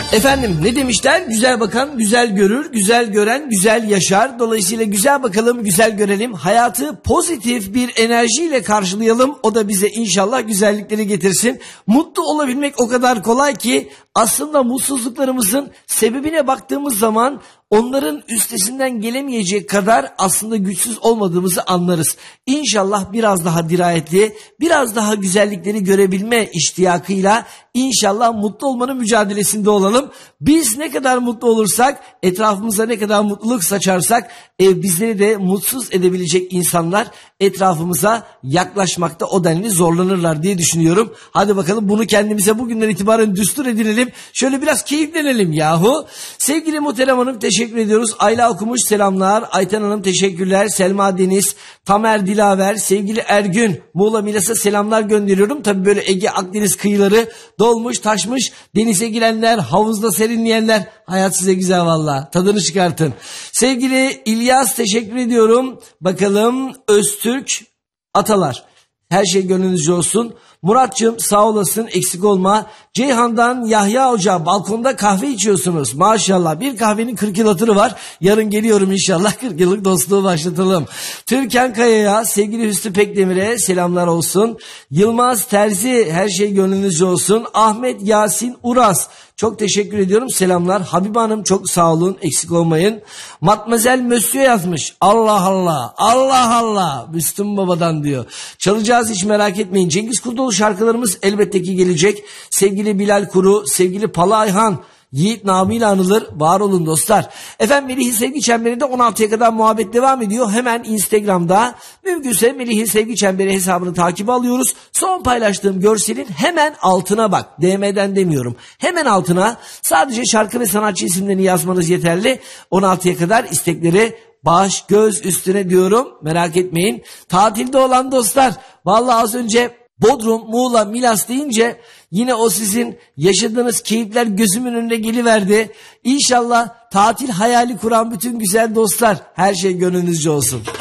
Efendim ne demişler? Güzel bakan güzel görür, güzel gören güzel yaşar. Dolayısıyla güzel bakalım, güzel görelim. Hayatı pozitif bir enerjiyle karşılayalım. O da bize inşallah güzellikleri getirsin. Mutlu olabilmek o kadar kolay ki aslında mutsuzluklarımızın sebebine baktığımız zaman onların üstesinden gelemeyecek kadar aslında güçsüz olmadığımızı anlarız. İnşallah biraz daha dirayetli, biraz daha güzellikleri görebilme iştiyakıyla inşallah mutlu olmanın mücadelesinde olalım. Biz ne kadar mutlu olursak, etrafımıza ne kadar mutluluk saçarsak bizleri de mutsuz edebilecek insanlar etrafımıza yaklaşmakta o denli zorlanırlar diye düşünüyorum. Hadi bakalım bunu kendimize bugünden itibaren düstur edinelim. Şöyle biraz keyiflenelim yahu. Sevgili Muhterem Hanım teşekkür ediyoruz. Ayla okumuş selamlar. Ayten Hanım teşekkürler. Selma Deniz, Tamer Dilaver, sevgili Ergün, Muğla Milas'a selamlar gönderiyorum. Tabii böyle Ege Akdeniz kıyıları dolmuş taşmış. Denize girenler, havuzda serinleyenler. Hayat size güzel valla. Tadını çıkartın. Sevgili İlyas teşekkür ediyorum. Bakalım Öztürk Atalar. Her şey gönlünüzce olsun. Muratcığım sağ olasın, eksik olma. Ceyhan'dan Yahya Hoca, balkonda kahve içiyorsunuz. Maşallah, bir kahvenin 40 yıl hatırı var. Yarın geliyorum inşallah, 40 yıllık dostluğu başlatalım. Türkan Kaya'ya, sevgili Hüsnü Pekdemir'e selamlar olsun. Yılmaz Terzi, her şey gönlünüzce olsun. Ahmet Yasin Uras, çok teşekkür ediyorum, selamlar. Habibe Hanım çok sağ olun, eksik olmayın. Matmazel Mösyö yazmış. Allah Allah, Allah Allah, Müslüm Baba'dan diyor. Çalacağız, hiç merak etmeyin. Cengiz Kurdoğlu şarkılarımız elbette ki gelecek. Sevgili Bilal Kuru, sevgili Pala Ayhan, Yiğit namıyla anılır. Var olun dostlar. Efendim Melih'in Sevgi Çemberi'nde 16'ya kadar muhabbet devam ediyor. Hemen Instagram'da mümkünse Melih'in Sevgi Çemberi hesabını takibe alıyoruz. Son paylaştığım görselin hemen altına bak. DM'den demiyorum. Hemen altına sadece şarkı ve sanatçı isimlerini yazmanız yeterli. 16'ya kadar istekleri baş göz üstüne diyorum. Merak etmeyin. Tatilde olan dostlar, vallahi az önce Bodrum, Muğla, Milas deyince yine o sizin yaşadığınız keyifler gözümün önüne geliverdi. İnşallah tatil hayali kuran bütün güzel dostlar, her şey gönlünüzce olsun.